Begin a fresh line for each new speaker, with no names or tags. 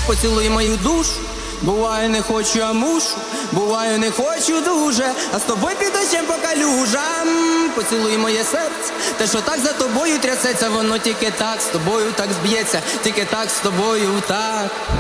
поцілуй мою душу. Буває не хочу, а мушу, буває не хочу дуже, а з тобою під дощем по калюжам. Поцілуй моє серце, те, що так за тобою трясеться, воно тільки так з тобою так зб'ється, тільки так з тобою так.